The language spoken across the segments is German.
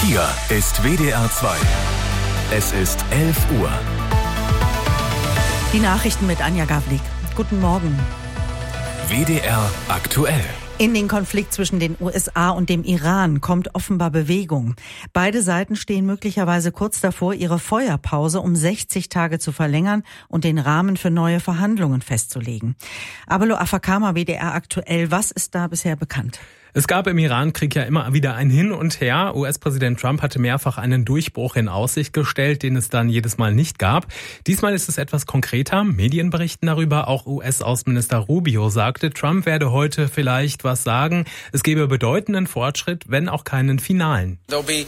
Hier ist WDR 2. Es ist 11 Uhr. Die Nachrichten mit Anja Gavlik. Guten Morgen. WDR aktuell. In den Konflikt zwischen den USA und dem Iran kommt offenbar Bewegung. Beide Seiten stehen möglicherweise kurz davor, ihre Feuerpause um 60 Tage zu verlängern und den Rahmen für neue Verhandlungen festzulegen. Abelo Afakama, WDR aktuell. Was ist da bisher bekannt? Es gab im Iran-Krieg ja immer wieder ein Hin und Her. US-Präsident Trump hatte mehrfach einen Durchbruch in Aussicht gestellt, den es dann jedes Mal nicht gab. Diesmal ist es etwas konkreter. Medien berichten darüber. Auch US-Außenminister Rubio sagte, Trump werde heute vielleicht was sagen. Es gebe bedeutenden Fortschritt, wenn auch keinen finalen.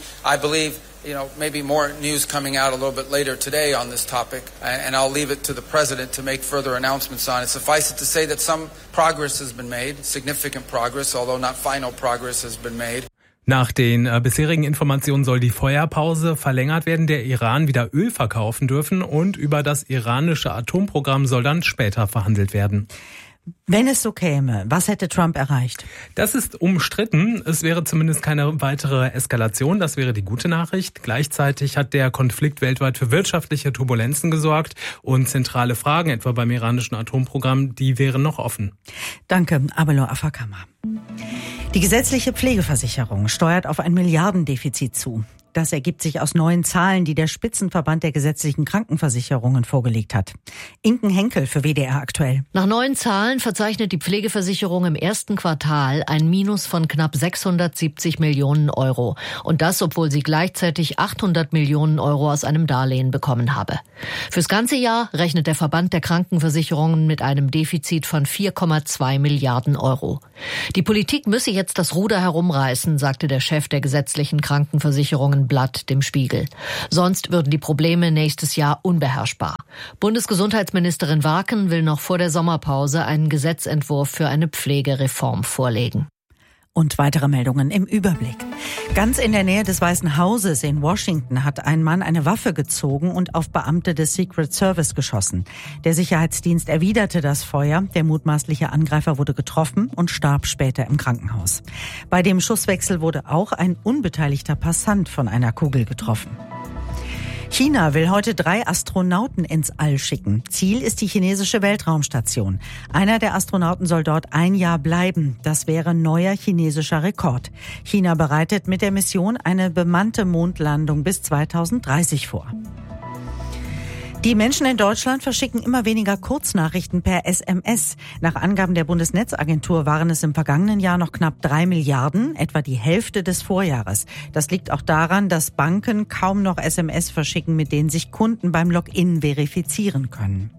Maybe more news coming out a little bit later today on this topic, and I'll leave it to the president to make further announcements on it. Suffice it to say that some progress has been made, significant progress, although not final progress has been made. Nach den bisherigen Informationen soll die Feuerpause verlängert werden, der Iran wieder Öl verkaufen dürfen und über das iranische Atomprogramm soll dann später verhandelt werden. Wenn es so käme, was hätte Trump erreicht? Das ist umstritten. Es wäre zumindest keine weitere Eskalation. Das wäre die gute Nachricht. Gleichzeitig hat der Konflikt weltweit für wirtschaftliche Turbulenzen gesorgt und zentrale Fragen, etwa beim iranischen Atomprogramm, die wären noch offen. Danke, Abelo Afakama. Die gesetzliche Pflegeversicherung steuert auf ein Milliardendefizit zu. Das ergibt sich aus neuen Zahlen, die der Spitzenverband der gesetzlichen Krankenversicherungen vorgelegt hat. Inken Henkel für WDR aktuell. Nach neuen Zahlen verzeichnet die Pflegeversicherung im ersten Quartal ein Minus von knapp 670 Millionen Euro. Und das, obwohl sie gleichzeitig 800 Millionen Euro aus einem Darlehen bekommen habe. Fürs ganze Jahr rechnet der Verband der Krankenversicherungen mit einem Defizit von 4,2 Milliarden Euro. Die Politik müsse jetzt das Ruder herumreißen, sagte der Chef der gesetzlichen Krankenversicherungen Blatt dem Spiegel. Sonst würden die Probleme nächstes Jahr unbeherrschbar. Bundesgesundheitsministerin Warken will noch vor der Sommerpause einen Gesetzentwurf für eine Pflegereform vorlegen. Und weitere Meldungen im Überblick. Ganz in der Nähe des Weißen Hauses in Washington hat ein Mann eine Waffe gezogen und auf Beamte des Secret Service geschossen. Der Sicherheitsdienst erwiderte das Feuer. Der mutmaßliche Angreifer wurde getroffen und starb später im Krankenhaus. Bei dem Schusswechsel wurde auch ein unbeteiligter Passant von einer Kugel getroffen. China will heute 3 Astronauten ins All schicken. Ziel ist die chinesische Weltraumstation. Einer der Astronauten soll dort 1 Jahr bleiben. Das wäre neuer chinesischer Rekord. China bereitet mit der Mission eine bemannte Mondlandung bis 2030 vor. Die Menschen in Deutschland verschicken immer weniger Kurznachrichten per SMS. Nach Angaben der Bundesnetzagentur waren es im vergangenen Jahr noch knapp 3 Milliarden, etwa die Hälfte des Vorjahres. Das liegt auch daran, dass Banken kaum noch SMS verschicken, mit denen sich Kunden beim Login verifizieren können.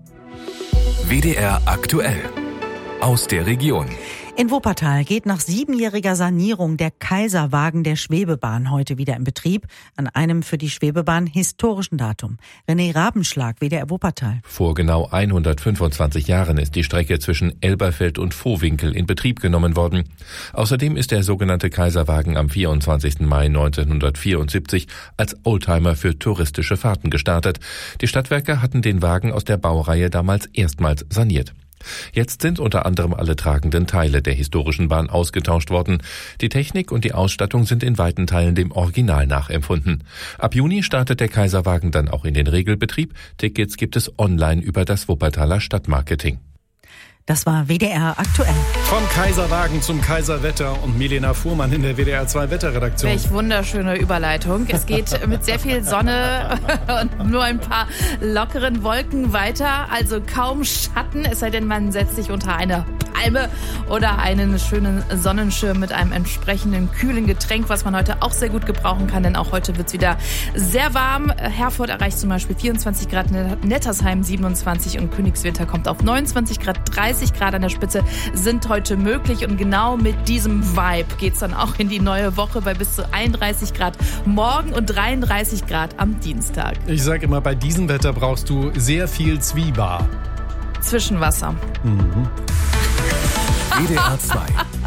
WDR aktuell. Aus der Region. In Wuppertal geht nach 7-jähriger Sanierung der Kaiserwagen der Schwebebahn heute wieder in Betrieb, an einem für die Schwebebahn historischen Datum. René Rabenschlag, WDR Wuppertal. Vor genau 125 Jahren ist die Strecke zwischen Elberfeld und Vohwinkel in Betrieb genommen worden. Außerdem ist der sogenannte Kaiserwagen am 24. Mai 1974 als Oldtimer für touristische Fahrten gestartet. Die Stadtwerke hatten den Wagen aus der Baureihe damals erstmals saniert. Jetzt sind unter anderem alle tragenden Teile der historischen Bahn ausgetauscht worden. Die Technik und die Ausstattung sind in weiten Teilen dem Original nachempfunden. Ab Juni startet der Kaiserwagen dann auch in den Regelbetrieb. Tickets gibt es online über das Wuppertaler Stadtmarketing. Das war WDR aktuell. Vom Kaiserwagen zum Kaiserwetter und Milena Fuhrmann in der WDR 2 Wetterredaktion. Welch wunderschöne Überleitung. Es geht mit sehr viel Sonne und nur ein paar lockeren Wolken weiter. Also kaum Schatten, es sei denn, man setzt sich unter eine Palme oder einen schönen Sonnenschirm mit einem entsprechenden kühlen Getränk, was man heute auch sehr gut gebrauchen kann, denn auch heute wird es wieder sehr warm. Herford erreicht zum Beispiel 24 Grad, Nettersheim 27 und Königswinter kommt auf 29 Grad, 30 Grad an der Spitze sind heute möglich und genau mit diesem Vibe geht's dann auch in die neue Woche bei bis zu 31 Grad morgen und 33 Grad am Dienstag. Ich sage immer, bei diesem Wetter brauchst du sehr viel Zwiebar. Zwischenwasser. WDR 2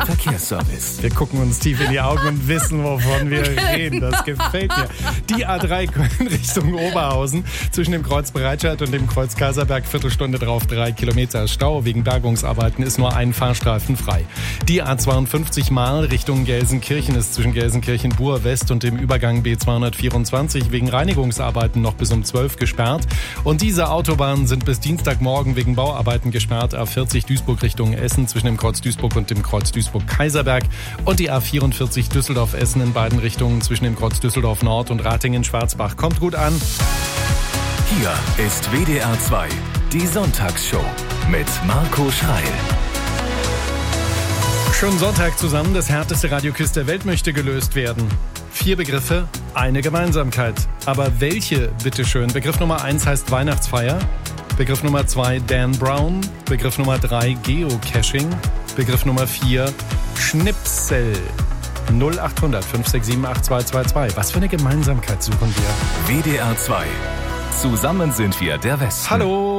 Verkehrsservice. Wir gucken uns tief in die Augen und wissen, wovon wir reden. Das gefällt mir. Die A3 in Richtung Oberhausen zwischen dem Kreuz Breitscheid und dem Kreuz Kaiserberg, Viertelstunde drauf, 3 Kilometer Stau. Wegen Bergungsarbeiten ist nur ein Fahrstreifen frei. Die A52 Mahl Richtung Gelsenkirchen ist zwischen Gelsenkirchen-Buhr West und dem Übergang B224 wegen Reinigungsarbeiten noch bis um 12 gesperrt. Und diese Autobahnen sind bis Dienstagmorgen wegen Bauarbeiten gesperrt. A40 Duisburg Richtung Essen zwischen dem Kreuz Duisburg und dem Kreuz Duisburg-Kaiserberg und die A44 Düsseldorf-Essen in beiden Richtungen zwischen dem Kreuz Düsseldorf Nord und Ratingen-Schwarzbach. Kommt gut an. Hier ist WDR 2, die Sonntagsshow mit Marco Schreil. Schönen Sonntag zusammen. Das härteste Radioquiz der Welt möchte gelöst werden. 4 Begriffe, eine Gemeinsamkeit. Aber welche, bitteschön? Begriff Nummer 1 heißt Weihnachtsfeier. Begriff Nummer 2 Dan Brown. Begriff Nummer 3 Geocaching. Begriff Nummer 4 Schnipsel. 0800 567 8222. Was für eine Gemeinsamkeit suchen wir? WDR 2. Zusammen sind wir der Westen. Hallo.